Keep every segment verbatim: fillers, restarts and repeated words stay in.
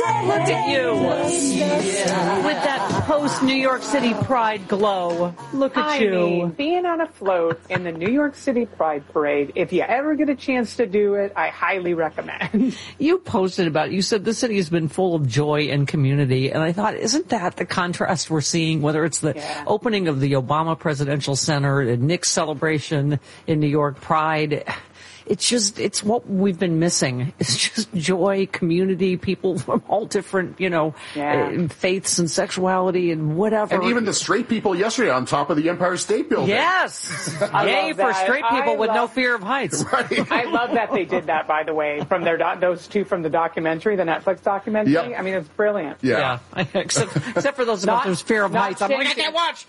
Look at you. With that post-New York City Pride glow. Look at I you. mean, being on a float in the New York City Pride Parade, if you ever get a chance to do it, I highly recommend. You posted about it. You said the city has been full of joy and community. And I thought, isn't that the contrast we're seeing, whether it's the Yeah. opening of the Obama Presidential Center, the Knicks celebration in New York, Pride. It's just, it's what we've been missing. It's just joy, community, people from all different, you know, Yeah. uh, faiths and sexuality and whatever. And even the straight people yesterday on top of the Empire State Building. Yes. I Yay love for that. straight people I with no love- fear of heights. Right. I love that they did that, by the way, from their do- those two from the documentary, the Netflix documentary. Yep. I mean, it's brilliant. Yeah. Yeah. except, except for those of us Not- whose fear of not heights. I'm like, I changing. can't watch.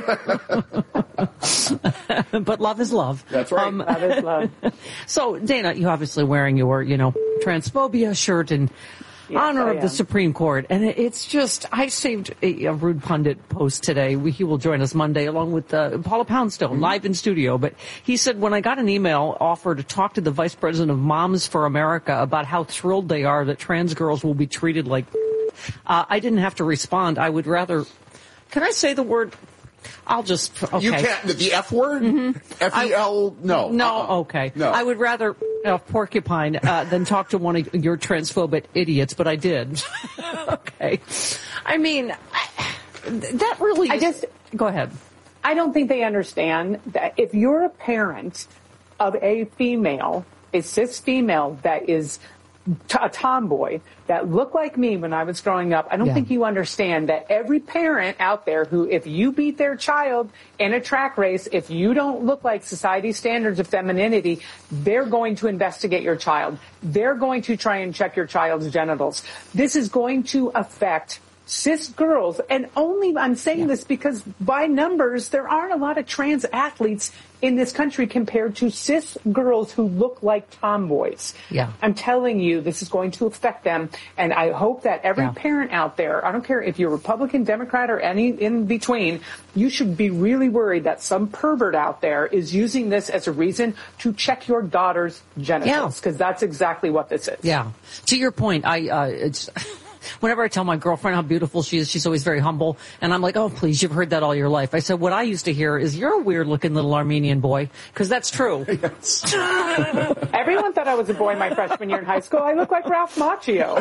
I can't. But love is love. That's right. That is love. So, Dana, you obviously wearing your, you know, transphobia shirt in Yes, honor I of the am. Supreme Court. And it- it's just, I saved a, a Rude Pundit post today. We, he will join us Monday along with uh, Paula Poundstone, Mm-hmm. live in studio. But he said, when I got an email offer to talk to the Vice President of Moms for America about how thrilled they are that trans girls will be treated like, uh, I didn't have to respond. I would rather, can I say the word? I'll just, okay. You can't, the F word? F E L, no. No, Uh-uh. okay. No. I would rather uh, porcupine uh, than talk to one of your transphobic idiots, but I did. Okay. I mean, I, that really I is- just- Go ahead. I don't think they understand that if you're a parent of a female, a cis female that is t- a tomboy that looked like me when I was growing up, I don't Yeah. think you understand that every parent out there who, if you beat their child in a track race, if you don't look like society's standards of femininity, they're going to investigate your child. They're going to try and check your child's genitals. This is going to affect cis girls, and only I'm saying Yeah. this because by numbers, there aren't a lot of trans athletes in this country compared to cis girls who look like tomboys. Yeah. I'm telling you, this is going to affect them, and I hope that every Yeah. parent out there, I don't care if you're Republican, Democrat, or any in between, you should be really worried that some pervert out there is using this as a reason to check your daughter's genitals, because that's exactly what this is. Yeah. To your point, I, uh, it's, whenever I tell my girlfriend how beautiful she is, she's always very humble. And I'm like, oh, please, you've heard that all your life. I said, what I used to hear is, you're a weird looking little Armenian boy. Because that's true. Yes. Everyone thought I was a boy my freshman year in high school. I look like Ralph Macchio.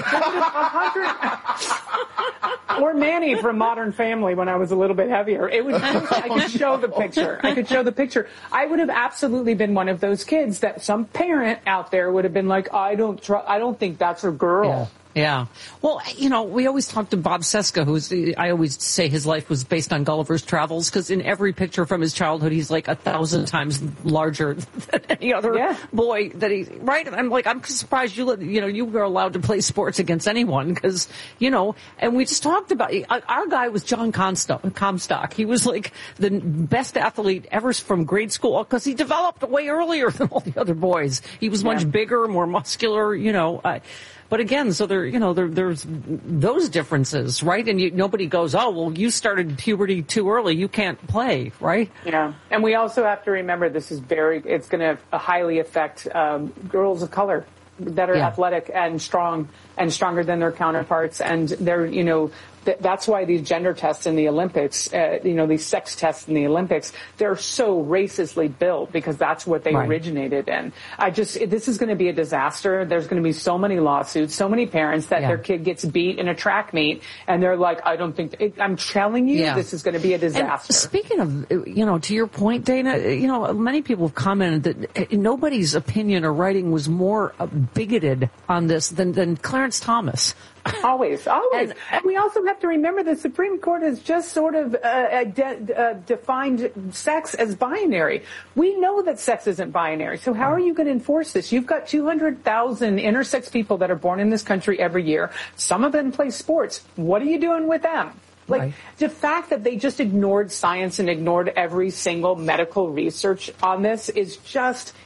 Or Manny from Modern Family when I was a little bit heavier. It was, I could show the picture. I could show the picture. I would have absolutely been one of those kids that some parent out there would have been like, I don't tr- I don't think that's a girl. Yeah. Yeah. Well, you know, we always talk to Bob Seska, who's, I always say his life was based on Gulliver's Travels, because in every picture from his childhood, he's like a thousand times larger than any other Yeah. boy that he, right? I'm like, I'm surprised you, let- you know, you were allowed to play sports against anyone, because, you know, and we just talked about, our guy was John Comstock. Comstock. He was like the best athlete ever from grade school, because he developed way earlier than all the other boys. He was much Yeah. bigger, more muscular, you know, uh, but again, so there, you know, there, there's those differences, right? And you, nobody goes, oh, well, you started puberty too early, you can't play, right? Yeah, and we also have to remember this is very, it's going to highly affect um, girls of color that are Yeah. athletic and strong and stronger than their counterparts. And they're, you know, th- that's why these gender tests in the Olympics, uh, you know, these sex tests in the Olympics, they're so racistly built because that's what they Right. originated in. I just, this is going to be a disaster. There's going to be so many lawsuits, so many parents that Yeah. their kid gets beat in a track meet and they're like, I don't think, it, I'm telling you, Yeah. this is going to be a disaster. And speaking of, you know, to your point, Dana, you know, many people have commented that nobody's opinion or writing was more uh, bigoted on this than, than Clarence Thomas. Always, always. And- And, we also have to remember the Supreme Court has just sort of uh, de- uh, defined sex as binary. We know that sex isn't binary. So how are you going to enforce this? You've got two hundred thousand intersex people that are born in this country every year. Some of them play sports. What are you doing with them? Like, Right. the fact that they just ignored science and ignored every single medical research on this is just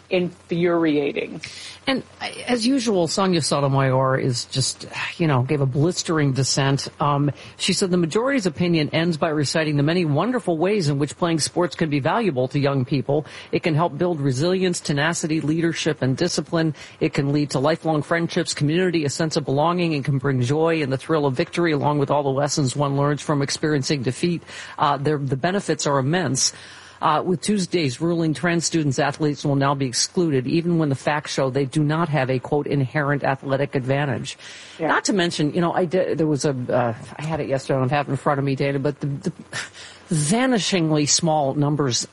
infuriating. And as usual, Sonia Sotomayor is just, you know, gave a blistering dissent. Um, she said the majority's opinion ends by reciting the many wonderful ways in which playing sports can be valuable to young people. It can help build resilience, tenacity, leadership, and discipline. It can lead to lifelong friendships, community, a sense of belonging, and can bring joy and the thrill of victory, along with all the lessons one learns from experiencing defeat. Uh, the benefits are immense. Uh, with Tuesday's ruling, trans students athletes will now be excluded, even when the facts show they do not have a, quote, inherent athletic advantage. Yeah. Not to mention, you know, I did, there was a, uh, I had it yesterday, I don't have it in front of me, Dana, but the, the vanishingly small numbers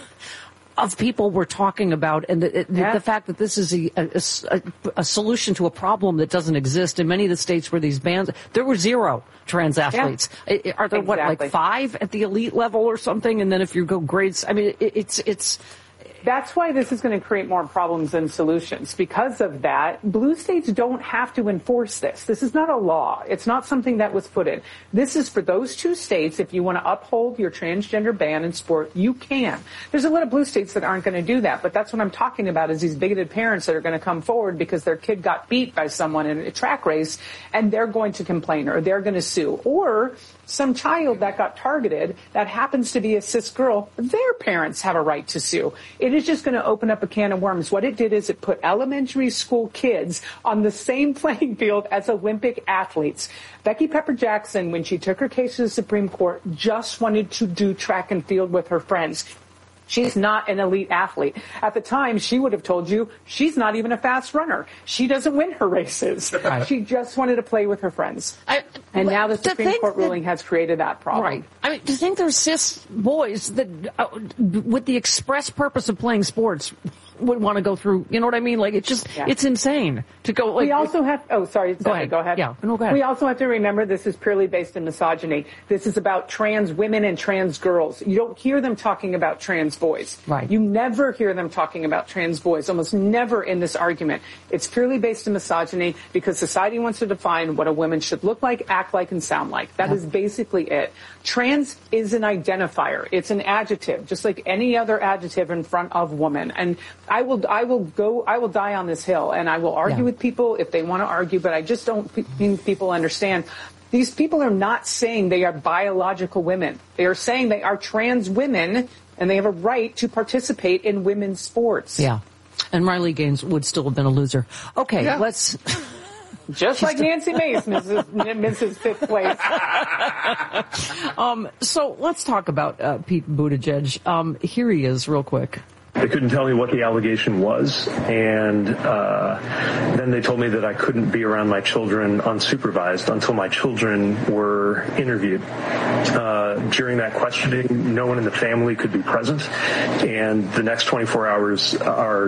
of people we're talking about, and the, yeah. the fact that this is a, a, a solution to a problem that doesn't exist in many of the states where these bans, there were zero trans athletes. Yeah. Are there, exactly. what, like five at the elite level or something? And then if you go grades, I mean, it, it's, it's, that's why this is going to create more problems than solutions. Because of that, blue states don't have to enforce this. This is not a law. It's not something that was put in. This is for those two states. If you want to uphold your transgender ban in sport, you can. There's a lot of blue states that aren't going to do that. But that's what I'm talking about, is these bigoted parents that are going to come forward because their kid got beat by someone in a track race, and they're going to complain, or they're going to sue. Or some child that got targeted that happens to be a cis girl, their parents have a right to sue. It is just going to open up a can of worms. What it did is it put elementary school kids on the same playing field as Olympic athletes. Becky Pepper Jackson, when she took her case to the Supreme Court, just wanted to do track and field with her friends. She's not an elite athlete. At the time, she would have told you she's not even a fast runner. She doesn't win her races. Right. She just wanted to play with her friends. I, and now the Supreme Court ruling that, has created that problem. Right. I mean, to think there's cis boys that, uh, with the express purpose of playing sports, would want to go through, you know what I mean? Like, it's just, yeah. it's insane to go. Like, we also have, oh, sorry, go ahead. Go ahead. Yeah, no, go ahead. We also have to remember this is purely based in misogyny. This is about trans women and trans girls. You don't hear them talking about trans boys. Right. You never hear them talking about trans boys, almost never in this argument. It's purely based in misogyny because society wants to define what a woman should look like, act like, and sound like. That yeah. is basically it. Trans is an identifier. It's an adjective, just like any other adjective in front of woman. And I will, I will go, I will die on this hill, and I will argue yeah. with people if they want to argue, but I just don't think people understand. These people are not saying they are biological women. They are saying they are trans women, and they have a right to participate in women's sports. Yeah. And Riley Gaines would still have been a loser. Okay, yeah. let's... Just like Nancy Mace, Missus Missus Fifth Place. um, so let's talk about uh, Pete Buttigieg. Um, here he is, real quick. They couldn't tell me what the allegation was, and uh, then they told me that I couldn't be around my children unsupervised until my children were interviewed. Uh, during that questioning, no one in the family could be present, and the next twenty-four hours are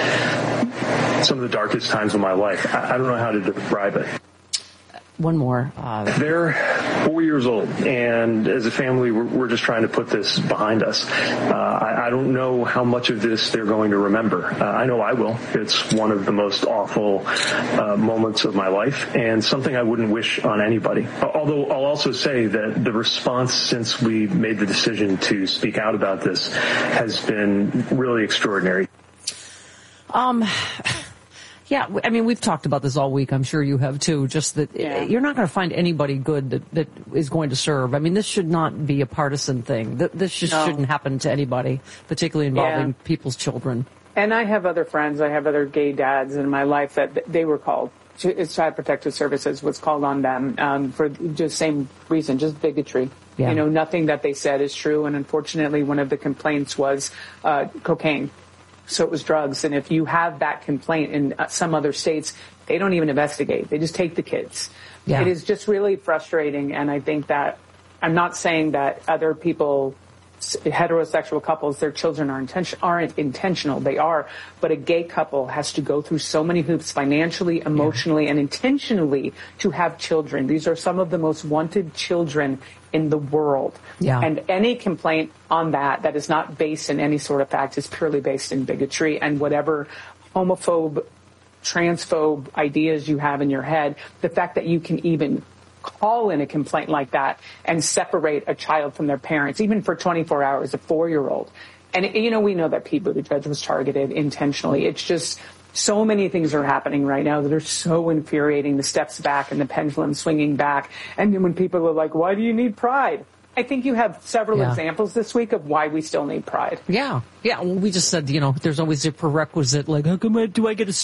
some of the darkest times of my life. I, I don't know how to describe it. One more. Uh... They're four years old, and as a family, we're, we're just trying to put this behind us. Uh, I, I don't know how much of this they're going to remember. Uh, I know I will. It's one of the most awful uh, moments of my life, and something I wouldn't wish on anybody. Although I'll also say that the response since we made the decision to speak out about this has been really extraordinary. Um... Yeah, I mean, we've talked about this all week. I'm sure you have too. Just that yeah. you're not going to find anybody good that, that is going to serve. I mean, this should not be a partisan thing. This just no. shouldn't happen to anybody, particularly involving yeah. people's children. And I have other friends. I have other gay dads in my life that they were called. It's Child Protective Services was called on them um, for just same reason, just bigotry. Yeah. You know, nothing that they said is true. And unfortunately, one of the complaints was uh, cocaine. So it was drugs. And if you have that complaint in some other states, they don't even investigate. They just take the kids. Yeah. It is just really frustrating. And I think that I'm not saying that other people, heterosexual couples, their children are intention, aren't intentional. They are. But a gay couple has to go through so many hoops financially, emotionally, yeah. and intentionally to have children. These are some of the most wanted children in the world. Yeah. And any complaint on that that is not based in any sort of fact is purely based in bigotry and whatever homophobe, transphobe ideas you have in your head. The fact that you can even call in a complaint like that and separate a child from their parents, even for twenty-four hours, a four-year-old, And, you know, we know that Pete Buttigieg was targeted intentionally. It's just so many things are happening right now that are so infuriating, the steps back and the pendulum swinging back. And then when people are like, why do you need pride? I think you have several Yeah. examples this week of why we still need pride. Yeah. Yeah. Well, we just said, you know, there's always a prerequisite, like, how come I, do I get a